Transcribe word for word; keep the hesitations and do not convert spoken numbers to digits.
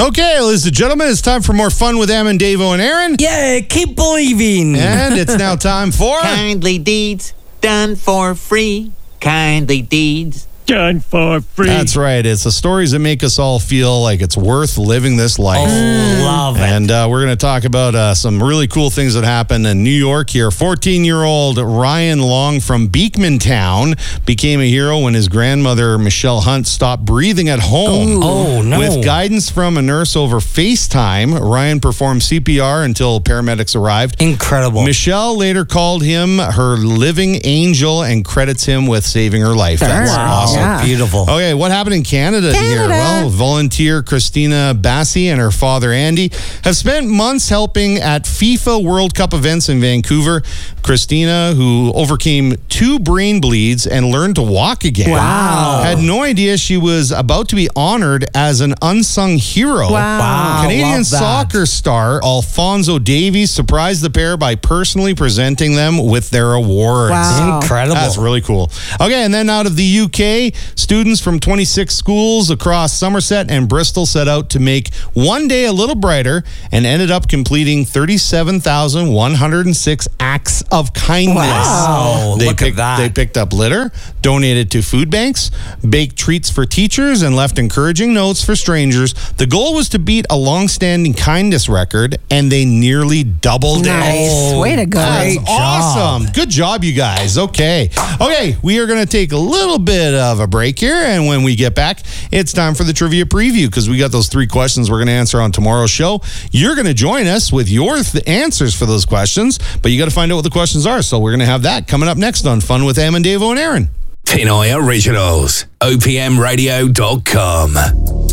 Okay, ladies and gentlemen, it's time for more fun with Am and Davo and Aaron. Yeah, keep believing. And it's now time for... Kindly deeds done for free. Kindly deeds done for free. That's right. It's the stories that make us all feel like it's worth living this life. Oh, love it. And uh, we're going to talk about uh, some really cool things that happened in New York here. fourteen-year-old Ryan Long from Beekmantown became a hero when his grandmother, Michelle Hunt, stopped breathing at home. Oh, no. With guidance from a nurse over FaceTime, Ryan performed C P R until paramedics arrived. Incredible. Michelle later called him her living angel and credits him with saving her life. That's Wow. awesome. Yeah. Beautiful. Okay, what happened in Canada, here? Canada. Well, volunteer Christina Bassi and her father Andy have spent months helping at FIFA World Cup events in Vancouver. Christina, who overcame two brain bleeds and learned to walk again, Wow. had no idea she was about to be honored as an unsung hero. Wow. Wow. Canadian love that. soccer star Alfonso Davies surprised the pair by personally presenting them with their awards. Wow. Incredible. That's really cool. Okay, and then out of the U K, students from twenty-six schools across Somerset and Bristol set out to make one day a little brighter and ended up completing thirty-seven thousand one hundred six acts of kindness. Wow. They Look picked, at that. They picked up litter, donated to food banks, baked treats for teachers, and left encouraging notes for strangers. The goal was to beat a long-standing kindness record, and they nearly doubled Nice. it. Way to go. That's Great awesome. Good job, you guys. Okay. Okay, we are going to take a little bit of a break here, and when we get back, it's time for the trivia preview because we got those three questions we're going to answer on tomorrow's show. You're going to join us with your th- answers for those questions, but you got to find out what the questions are, so we're going to have that coming up next on Fun with Am and Davo and Aaron. Pinoy Originals. O P M radio dot com.